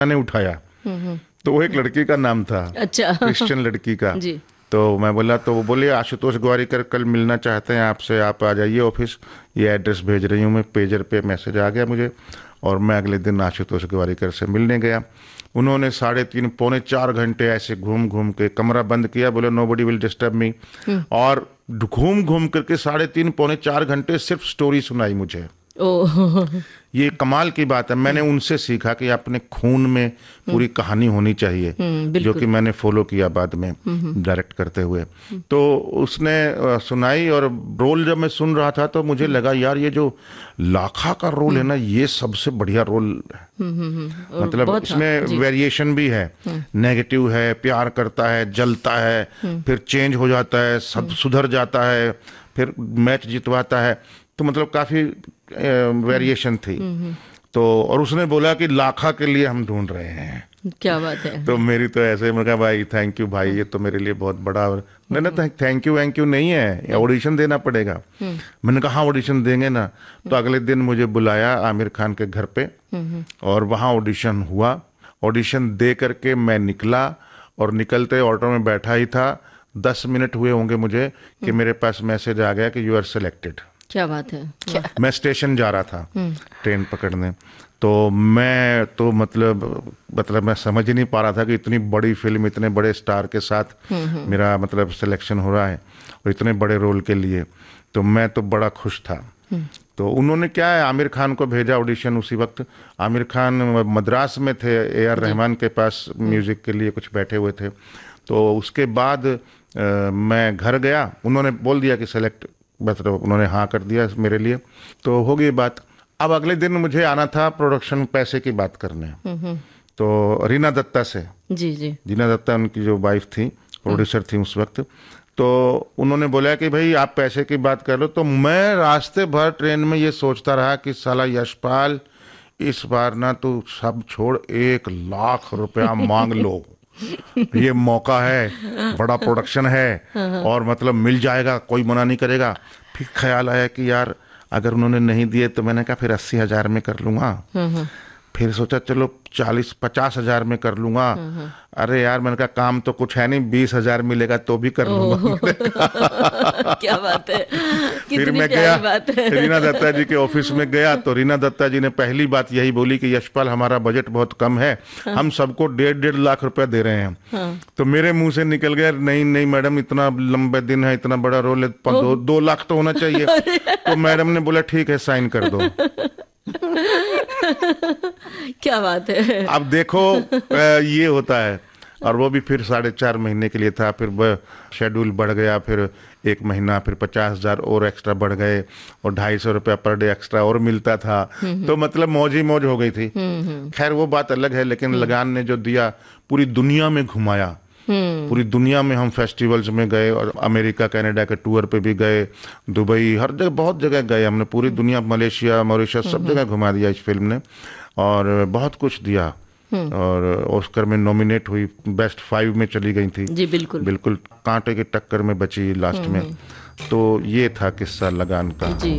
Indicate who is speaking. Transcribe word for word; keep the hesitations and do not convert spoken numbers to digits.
Speaker 1: मैंने उठाया तो वो एक लड़की का नाम था,
Speaker 2: अच्छा।
Speaker 1: क्रिश्चियन लड़की का।
Speaker 2: जी।
Speaker 1: तो मैं बोला, तो वो बोले आशुतोष ग्वारिकर कल मिलना चाहते हैं आपसे, आप आ जाइए ऑफिस, ये एड्रेस भेज रही हूँ मैं। पेजर पे मैसेज आ गया मुझे और मैं अगले दिन आशुतोष ग्वारिकर से मिलने गया। उन्होंने साढ़े तीन पौने चार घंटे ऐसे घूम घूम के कमरा बंद किया, बोले नोबडी विल डिस्टर्ब मी, और घूम घूम करके साढ़े तीन पौने चार घंटे सिर्फ स्टोरी सुनाई मुझे।
Speaker 2: ओ।
Speaker 1: ये कमाल की बात है। मैंने उनसे सीखा कि अपने खून में पूरी कहानी होनी चाहिए, जो कि मैंने फॉलो किया बाद में डायरेक्ट करते हुए। तो उसने सुनाई और रोल जब मैं सुन रहा था तो मुझे लगा यार ये जो लाखा का रोल है ना, ये सबसे बढ़िया रोल है। मतलब इसमें वेरिएशन भी है, नेगेटिव है, प्यार करता है, जलता है, फिर चेंज हो जाता है, सब सुधर जाता है, फिर मैच जितवाता है। तो मतलब काफी वेरिएशन थी। तो और उसने बोला कि लाखा के लिए हम ढूंढ रहे हैं।
Speaker 2: क्या बात है।
Speaker 1: तो मेरी तो ऐसे मैंने कहा भाई थैंक यू भाई, ये तो मेरे लिए बहुत बड़ा। नहीं ना, थैंक यू वैंक यू नहीं है, ऑडिशन देना पड़ेगा। मैंने कहा हाँ ऑडिशन देंगे ना। तो अगले दिन मुझे बुलाया आमिर खान के घर पे और वहाँ ऑडिशन हुआ। ऑडिशन दे करके मैं निकला और निकलते ऑटो में बैठा ही था, दस मिनट हुए होंगे मुझे कि मेरे पास मैसेज आ गया कि यू आर सिलेक्टेड।
Speaker 2: क्या बात है। क्या?
Speaker 1: मैं स्टेशन जा रहा था ट्रेन पकड़ने, तो मैं तो मतलब मतलब मैं समझ ही नहीं पा रहा था कि इतनी बड़ी फिल्म, इतने बड़े स्टार के साथ मेरा मतलब सिलेक्शन हो रहा है और इतने बड़े रोल के लिए। तो मैं तो बड़ा खुश था। तो उन्होंने क्या है, आमिर खान को भेजा ऑडिशन उसी वक्त। आमिर खान मद्रास में थे, ए आर रहमान के पास म्यूजिक के लिए कुछ बैठे हुए थे। तो उसके बाद आ, मैं घर गया, उन्होंने बोल दिया कि सेलेक्ट, मतलब उन्होंने हाँ कर दिया मेरे लिए। तो हो गई बात। अब अगले दिन मुझे आना था प्रोडक्शन पैसे की बात करने। तो रीना दत्ता से,
Speaker 2: जी जी
Speaker 1: रीना दत्ता उनकी जो वाइफ थी, प्रोड्यूसर थी उस वक्त। तो उन्होंने बोला कि भाई आप पैसे की बात कर लो। तो मैं रास्ते भर ट्रेन में ये सोचता रहा कि साला यशपाल इस बार ना तू सब छोड़, एक लाख रुपया मांग लो, ये मौका है, बड़ा प्रोडक्शन है और मतलब मिल जाएगा, कोई मना नहीं करेगा। फिर ख्याल आया कि यार अगर उन्होंने नहीं दिए तो मैंने कहा फिर अस्सी हजार में कर लूंगा। फिर सोचा चलो चालीस पचास हजार में कर लूंगा। अरे यार मैंने कहा काम तो कुछ है नहीं, बीस हजार मिलेगा तो भी कर लूंगा।
Speaker 2: क्या बात है।
Speaker 1: फिर मैं गया रीना दत्ता जी के ऑफिस में गया तो रीना दत्ता जी ने पहली बात यही बोली कि यशपाल हमारा बजट बहुत कम है, हम सबको डेढ़ डेढ़ लाख रुपया दे रहे हैं। तो मेरे मुंह से निकल गया नहीं नहीं मैडम, इतना लंबे दिन है, इतना बड़ा रोल है, दो, दो लाख तो होना चाहिए। तो मैडम ने बोला ठीक है साइन कर दो।
Speaker 2: क्या बात है।
Speaker 1: अब देखो ये होता है। और वो भी फिर साढ़े चार महीने के लिए था, फिर शेड्यूल बढ़ गया, फिर एक महीना, फिर पचास हजार और एक्स्ट्रा बढ़ गए और ढाई सौ रुपया पर डे एक्स्ट्रा और मिलता था। तो मतलब मौज ही मौज हो गई थी। खैर वो बात अलग है, लेकिन लगान ने जो दिया, पूरी दुनिया में घुमाया, पूरी दुनिया में हम फेस्टिवल्स में गए और अमेरिका कनाडा के टूर पे भी गए, दुबई, हर जगह बहुत जगह गए हमने, पूरी दुनिया, मलेशिया मॉरिशस सब जगह घुमा दिया इस फिल्म ने और बहुत कुछ दिया। और ऑस्कर में नॉमिनेट हुई, बेस्ट फाइव में चली गई थी।
Speaker 2: जी बिल्कुल
Speaker 1: बिल्कुल कांटे की टक्कर में बची लास्ट में। तो ये था किस्सा लगान का।
Speaker 2: जी।